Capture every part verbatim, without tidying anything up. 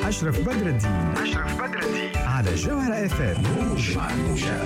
أشرف بدر الدين أشرف بدر الدين على جوهرة اف ام. موج مع الموجة.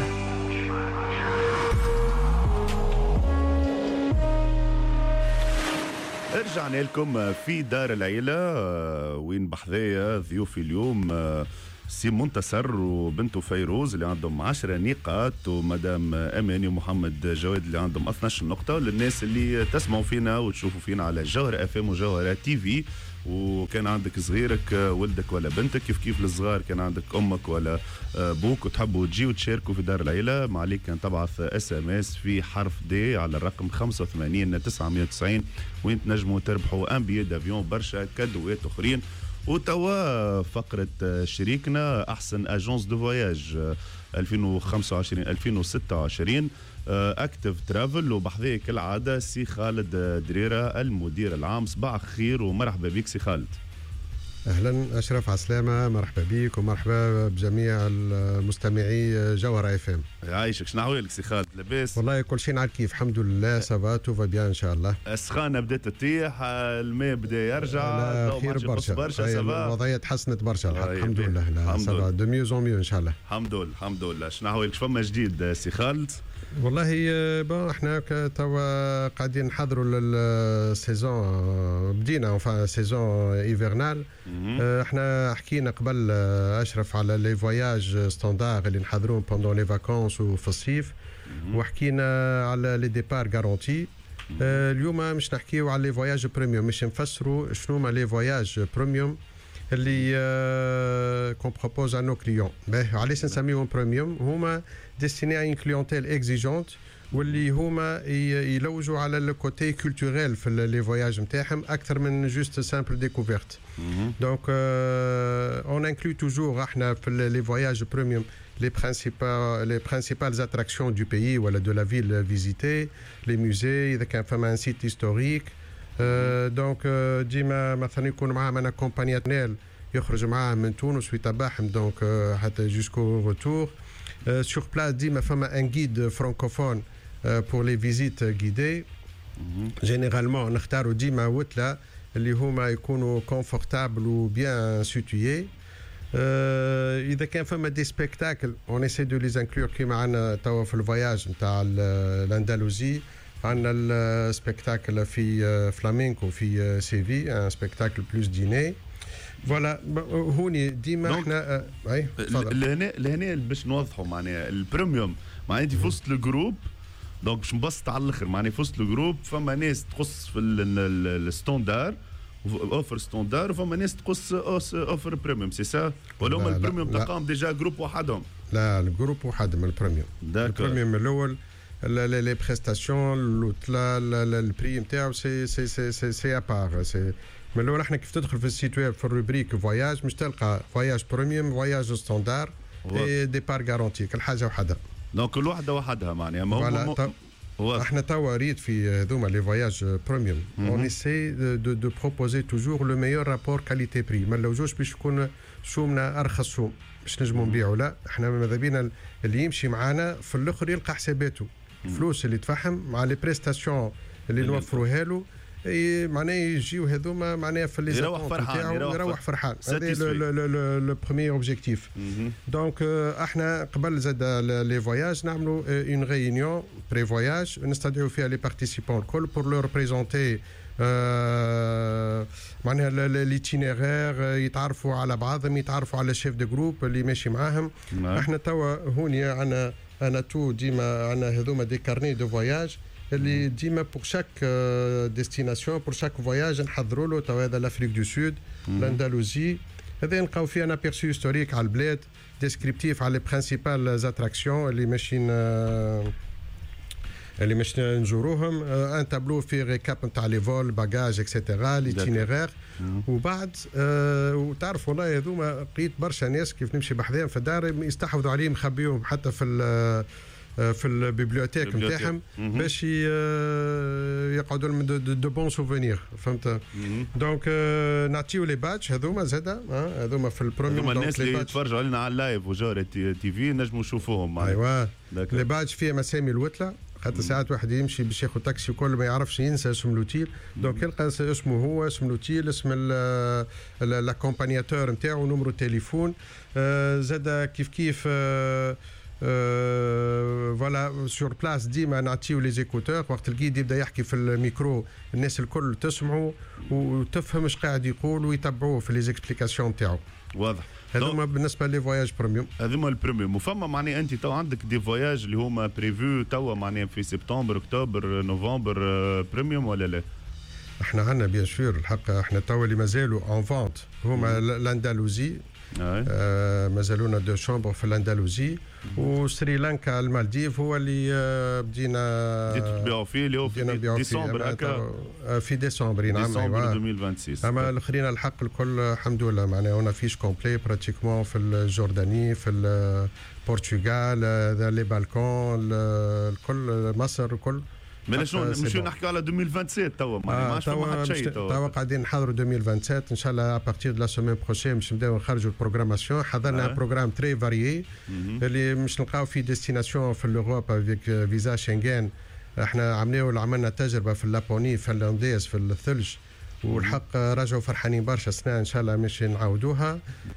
رجعنا لكم في دار العيلة وين بحذايا ضيوفي اليوم سي منتصر وبنته فيروز اللي عندهم عشرة نقاط، ومدام اماني ومحمد جواد اللي عندهم اثني عشر نقطة. للناس اللي تسمعوا فينا وتشوفوا فينا على جوهرة اف ام وجوهرة تي في، وكان عندك صغيرك ولدك ولا بنتك، كيف كيف الصغار كان عندك امك ولا بوك وتحبوا تجيوا تشاركوا في دار العيله، ما عليك كان تبعث اس ام اس في حرف دي على الرقم خمسة وثمانين تسعمية وتسعين وين تنجموا تربحوا ان بي دافيون برشا كادوات اخرين. وتوا فقره شريكنا احسن اجونس دو فواياج ألفين وخمسة وعشرين ألفين وستة وعشرين اكتف ترافل، وبحذايا كالعاده سي خالد دريره المدير العام. صباح الخير ومرحبا بك سي خالد. اهلا اشرف، عسلامه، مرحبا بك ومرحبا بجميع المستمعي جوهرة اف ام. يعيشك، شنو احوالك سي خالد؟ لاباس؟ والله كل شيء على كيف، الحمد لله، سافا تو فا بيان ان شاء الله. السخانه بدات تطيح، الماء بدا يرجع، خير برشا برشا سافا، الوضعيه تحسنت برشا الحمد لله. لا سافا دو ميو زون ميو ان شاء الله. الحمد لله الحمد لله. شنو احوالك؟ فما جديد سي خالد؟ والله بون احنا توا قاعدين نحضروا للسيزون، بدينا enfin سيزون ايفرنال. احنا حكينا قبل اشرف على لي فواياج ستاندار اللي نحضروهم بوندون لي فاكونس وفي الصيف، وحكينا على لي ديبار غارونتي. اليوم مش نحكيو على لي فواياج بريميوم، مش نفسروا شنو هما لي فواياج بريميوم اللي كون بروبوز ا نو كليون. علاش نسميهم بريميوم؟ هما ديستيني ا اون كليونتيل اكزيجونت، واللي هما يلوجوا على الكوتي كولتوريل في لي فواياج نتاعهم اكثر من جوست سامبل ديكوفيرت. دونك اون انكلو توجور احنا في لي فواياج بريميوم les principales les principales attractions du pays ولا de la ville visitée, les musées، اذا كان فما ان سيت هيستوريك. دونك ديما مثلا يكون معاهم انا كومبانيات نيل يخرج معاهم من تونس ويتبعهم دونك حتى جوسكو روتور. سور بلاس ديما فما ان جيد فرانكوفون بور لي فيزيت غيدي. جينيرالمون نختاروا ديما وتله اللي هما يكونوا كونفورتابل وبيان سيتويي. اذا كان فما دي سبيكتاكل اون اسي دو لي انكلور كيما عندنا توا في الفواياج نتاع الاندلسي. عندنا السبيكتاكل في فلامينكو في سيفي، ان سبيكتاكل بلوس ديني. فوالا هوني ديما احنا اي لهنا لهنا باش نوضحوا معناها البريميوم معناها انت في وسط الجروب، دونك باش نبسط على الاخر معناها في وسط الجروب فما ناس تقص في الستاندار اوفر ستاندار، وفما ناس تقص اوفر بريميوم، سي سا؟ ولا هما البريميوم تلقاهم ديجا جروب وحدهم؟ لا الجروب وحدهم البريميوم. البريميوم الاول لي بريستاسيون لوتلا البري نتاعو سي سي سي سي سي ابار. سي من الاول احنا كيف تدخل في السيت ويب في الروبريك فواياج مش تلقى فواياج بريميوم فواياج ستاندار اي ديبار غارونتي، كل حاجه وحدها. دونك كل وحده وحدها معناها. ما هو احنا توا ريت في هذوما لي فواياج بريميوم اون ايسي دو دو بروبوزي توجور لو ميور رابور كاليتي بري. ما نلوجوش باش يكون سومنا ارخص سوم باش نجموا نبيعوا، لا احنا ماذا بينا اللي يمشي معانا في الاخر يلقى حساباته، الفلوس اللي تفهم مع لي بريستاسيون اللي نوفروها له معناه يجيو هذوما معناها في لي يروح فرحان يروح فرحان. هذا لو بروميير اوبجيكتيف. دونك احنا قبل زاد لي فواياج نعملوا اون ريونيون بري فواياج نستدعوا فيها لي بارتيسيبون الكل بور لور بريزونتي معناها ليتينيرير، يتعرفوا على بعضهم، يتعرفوا على الشيف دو جروب اللي ماشي معاهم. احنا توا هوني عندنا انا تو ديما عندنا هذوما دي كارني دو فواياج اللي ديما بور شاك ديستيناسيون بور شاك فواياج نحضروا له. توا هذا لافريك دو سود، الاندلسي، هذا نلقاو فيه ان ابيرسو هيستوريك على البلاد، ديسكريبتيف على لي برينسيبال زاتراكسيون اللي ماشيين اللي مش نزوروهم، ان تابلو في ريكاب نتاع لي فول باجاج اكسيتيرا ليتينيرير. وبعد أه وتعرف والله هذوما لقيت برشا ناس كيف نمشي بحذاهم في الدار يستحوذوا عليهم مخبيهم حتى في في البيبليوتيك نتاعهم باش يقعدوا لهم دو بون سوفونير، فهمت؟ دونك نعطيو لي باتش هذوما زادا هذوما في البروميوم. هذوما الناس اللي يتفرجوا علينا على اللايف وجوهرة تي في نجموا نشوفوهم. ايوا لي باتش فيهم اسامي الوتله خاطر ساعات واحد يمشي باش ياخذ تاكسي وكل ما يعرفش ينسى اسم لوتيل دونك يلقى اسمه هو اسم لوتيل اسم لاكومبانياتور نتاعو نمرو تليفون زاد كيف كيف فوالا سور بلاس ديما نعطيو لي زيكوتور وقت الجيد يبدا يحكي في الميكرو الناس الكل تسمعوا وتفهم اش قاعد يقول ويتبعوه في لي زيكسبليكاسيون نتاعو. واضح. هذوما بالنسبه لي فواياج بريميوم. هذوما البريميوم وفما معناها انت تو عندك دي فواياج اللي هما بريفو توا معناها في سبتمبر اكتوبر نوفمبر بريميوم ولا لا؟ احنا عندنا بيان سور الحق احنا توا اللي مازالوا اون فونت هما الاندلسي آه مازالونا دو شامبر في الاندلسي وسريلانكا المالديف هو اللي آه بدينا بديتوا تبيعوا فيه اللي هو في ديسمبر هكا في ديسمبر نعم ديسمبر ألفين وستة وعشرين. اما الاخرين الحق الكل الحمد لله معناها هنا فيش كومبلي براتيكمون في الجورداني في البرتغال لي بالكون الكل مصر الكل. مالا شنو نمشيو نحكيو على ألفين وسبعة وعشرين توا ما عادش فما حتى شيء توا توا قاعدين نحضروا ألفين وسبعة وعشرين ان شاء الله ابارتير دو لا سيمين بروشين باش نبداو نخرجوا البروغراماسيون حضرنا ان بروغرام تري فاريي اللي مش نلقاو فيه ديستيناسيون في الاوروب افيك فيزا شنغن. احنا عملناو عملنا تجربه في اللابوني فنلنديز في الثلج والحق راجعوا فرحانين برشا سنه ان شاء الله مش نعاودوها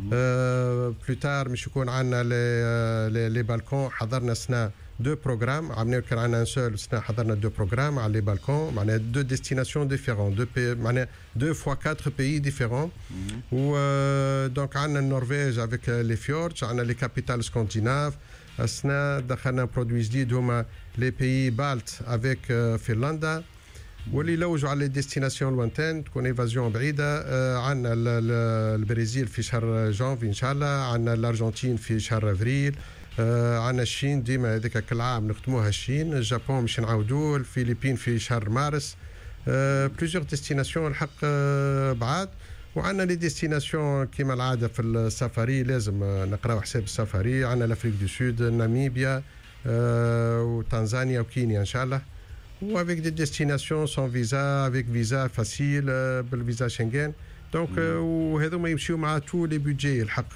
أه بلوتار مش يكون عندنا لي لي بالكون حضرنا سنه دو بروغرام عملنا كان عندنا ان سول سنه حضرنا دو بروغرام على لي بالكون معناها دو ديستيناسيون ديفيرون دو بي معناها دو فوا كاتر بيي ديفيرون و دونك عندنا النرويج افيك لي فيوردز عندنا لي كابيتال سكانديناف السنه دخلنا برودوي جديد هما لي بيي بالت افيك فنلندا واللي يلوجوا على ديستيناسيون لوانتين تكون ايفازيون بعيده آه عندنا البرازيل في شهر جانفي ان شاء الله عندنا الارجنتين في شهر افريل آه عندنا الشين ديما هذيك كل عام نختموها الشين اليابان مش نعاودوه الفلبين في شهر مارس آه بليزيور ديستيناسيون الحق آه بعاد وعندنا لي ديستيناسيون كيما العاده في السفاري لازم آه نقراو حساب السفاري عندنا الافريك دو سود ناميبيا آه وتنزانيا وكينيا ان شاء الله ou avec des destinations sans visa, avec visa facile, le visa Schengen. Donc, وهذوما يمشيو مع tous les budgets الحق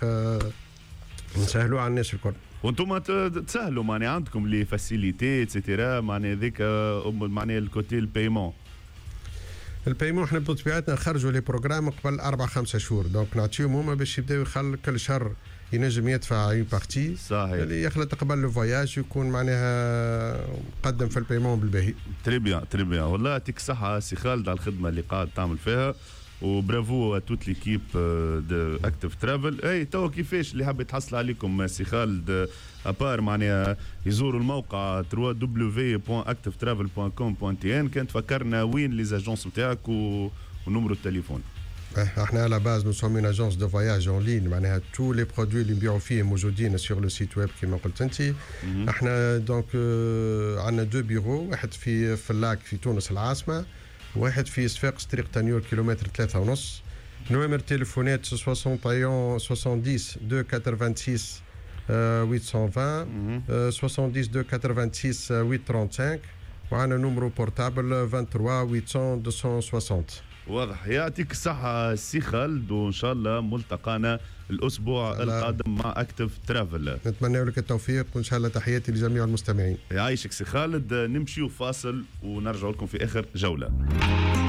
نسهلوا على الناس الكل. وانتم تسهلوا معناها عندكم لي فاسيليتي اتسيتيرا معناها ذيك معناها الكوتي البايمون. البايمون احنا بطبيعتنا نخرجوا لي بروغرام قبل أربع خمسة شهور دونك نعطيهم هما باش يبداو يخل كل شهر ينجم يدفع اون بارتي صحيح اللي يخلط قبل لو فواياج يكون معناها مقدم في البايمون بالباهي. تري بيان تري بيان والله يعطيك الصحة سي خالد على الخدمة اللي قاعد تعمل فيها وبرافو توت ليكيب دو اكتيف ترافل. اي تو كيفاش اللي حاب يتحصل عليكم سي خالد ابار معناها يزوروا الموقع دبليو دبليو دبليو بوان اكتيف ترافل بوان كوم بوان تي ان كان تفكرنا وين لي زاجونس نتاعك ونمرو التليفون. احنا على باز نو سوم اون اجونس دو فواياج اون لين معناها تو لي برودوي اللي نبيعوا فيه موجودين سور لو سيت ويب كيما قلت انت. احنا دونك عندنا دو بيرو واحد في في اللاك في تونس العاصمه واحد في صفاقس طريق تانيور كيلومتر ثلاثة ونص. نوامر تليفونات واحد وستين سبعة دو ستة وثمانين ثمانمائة وعشرين سبعة صفر دو ستة وثمانين ثمانمائة وخمسة وثلاثين وعندنا نمرو بورتابل ثلاثة وثمانين ثمانمائة وستين. واضح. يعطيك الصحة سي خالد وإن شاء الله ملتقانا الأسبوع القادم مع أكتيف ترافل. نتمنى لك التوفيق وإن شاء الله تحياتي لجميع المستمعين. يعيشك سي خالد. نمشي فاصل ونرجع لكم في آخر جولة.